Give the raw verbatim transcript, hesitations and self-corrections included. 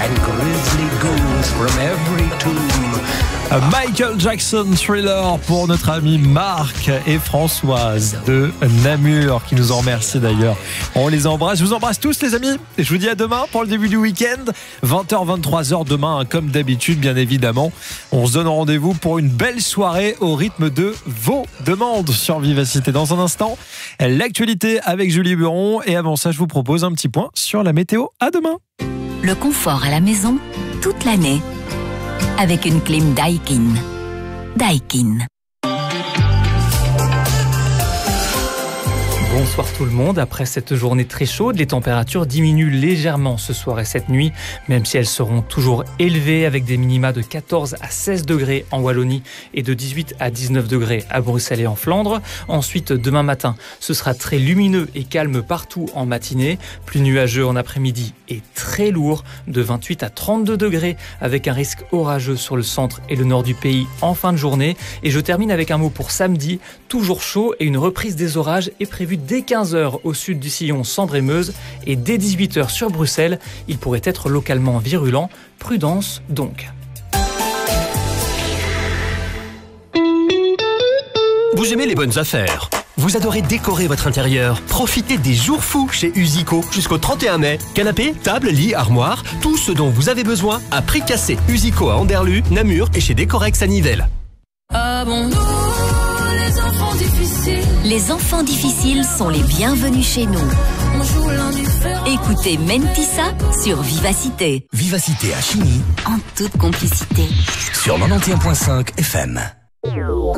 and grisly ghouls from every tomb. Michael Jackson Thriller pour notre ami Marc et Françoise de Namur qui nous en remercient d'ailleurs. On les embrasse. Je vous embrasse tous les amis et je vous dis à demain pour le début du week-end. vingt heures vingt-trois heures demain hein, comme d'habitude bien évidemment. On se donne rendez-vous pour une belle soirée au rythme de vos demandes sur Vivacité. Dans un instant, l'actualité avec Julie Buron et avant ça je vous propose un petit point sur la météo. À demain. Le confort à la maison toute l'année. Avec une clim Daikin. Daikin. Bonsoir tout le monde. Après cette journée très chaude, les températures diminuent légèrement ce soir et cette nuit, même si elles seront toujours élevées avec des minima de quatorze à seize degrés en Wallonie et de dix-huit à dix-neuf degrés à Bruxelles et en Flandre. Ensuite, demain matin, ce sera très lumineux et calme partout en matinée, plus nuageux en après-midi et très lourd de vingt-huit à trente-deux degrés avec un risque orageux sur le centre et le nord du pays en fin de journée. Et je termine avec un mot pour samedi, toujours chaud et une reprise des orages est prévue dès quinze heures au sud du sillon Sambre et Meuse et dès dix-huit heures sur Bruxelles, il pourrait être localement virulent. Prudence donc. Vous aimez les bonnes affaires? Vous adorez décorer votre intérieur? Profitez des jours fous chez Usico jusqu'au trente et un mai. Canapé, table, lit, armoire, tout ce dont vous avez besoin à prix cassé. Usico à Anderlu, Namur et chez Décorex à Nivelles. Ah bon, nous, les enfants difficiles. Les enfants difficiles sont les bienvenus chez nous. On joue l'indifférent. Écoutez Mentissa sur Vivacité. Vivacité à Chigny En toute complicité. sur quatre-vingt-onze virgule cinq F M.